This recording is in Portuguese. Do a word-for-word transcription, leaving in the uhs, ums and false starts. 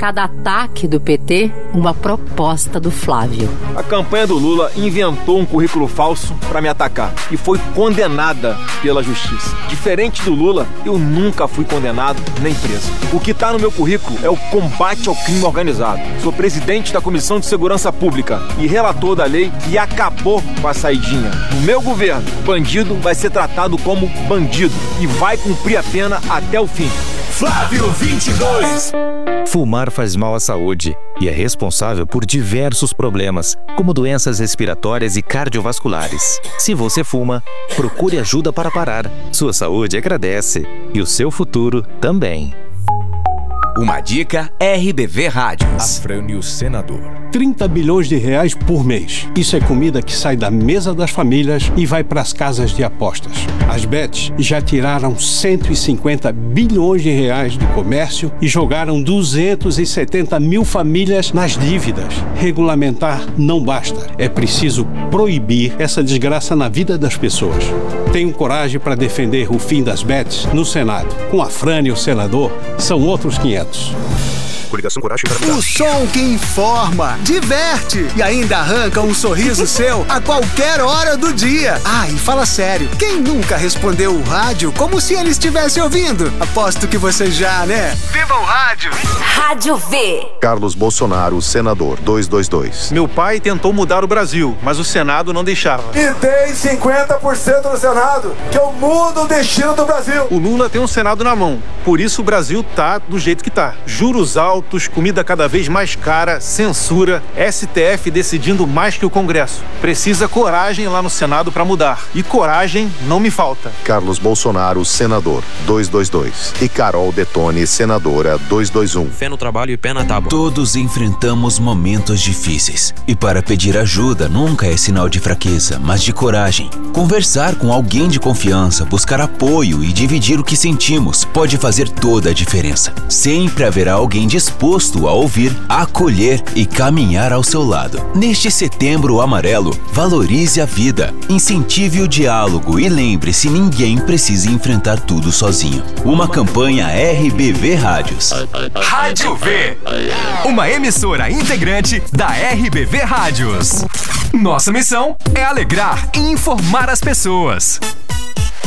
cada ataque do P T, uma proposta do Flávio. A campanha do Lula inventou um currículo falso para me atacar e foi condenada pela justiça. Diferente do Lula, eu nunca fui condenado nem preso. O que está no meu currículo é o combate ao crime organizado. Sou presidente da Comissão de Segurança Pública e relator da lei que acabou com a saidinha. No meu governo, bandido vai ser tratado como bandido e vai cumprir a pena até o fim. Flávio vinte e dois. Fumar faz mal à saúde e é responsável por diversos problemas, como doenças respiratórias e cardiovasculares. Se você fuma, procure ajuda para parar. Sua saúde agradece e o seu futuro também. Uma dica R B V Rádios. Afrânio Senador. trinta bilhões de reais por mês. Isso é comida que sai da mesa das famílias e vai para as casas de apostas. As bets já tiraram cento e cinquenta bilhões de reais do comércio e jogaram duzentas e setenta mil famílias nas dívidas. Regulamentar não basta. É preciso proibir essa desgraça na vida das pessoas. Tenho coragem para defender o fim das bets no Senado. Com Afrânio Senador, são outros quinhentos. Coligação Coragem para... O som que informa, diverte e ainda arranca um sorriso seu a qualquer hora do dia. Ah, e fala sério, quem nunca respondeu o rádio como se ele estivesse ouvindo? Aposto que você já, né? Viva o rádio! Rádio V. Carlos Bolsonaro, senador, duzentos e vinte e dois. Meu pai tentou mudar o Brasil, mas o Senado não deixava. E tem cinquenta por cento no Senado, que eu mudo o destino do Brasil. O Lula tem um Senado na mão, por isso o Brasil tá do jeito que tá. Juros altos, comida cada vez mais cara, censura, S T F decidindo mais que o Congresso. Precisa coragem lá no Senado para mudar. E coragem não me falta. Carlos Bolsonaro, senador, duzentos e vinte e dois. E Carol Detone, senadora, duzentos e vinte e um. Fé no trabalho e pé na tábua. Todos enfrentamos momentos difíceis. E para pedir ajuda nunca é sinal de fraqueza, mas de coragem. Conversar com alguém de confiança, buscar apoio e dividir o que sentimos pode fazer toda a diferença. Sempre haverá alguém disposto a ouvir, acolher e caminhar ao seu lado. Neste Setembro Amarelo, valorize a vida, incentive o diálogo e lembre-se, ninguém precisa enfrentar tudo sozinho. Uma campanha R B V Rádios. Rádio V, uma emissora integrante da R B V Rádios. Nossa missão é alegrar e informar as pessoas.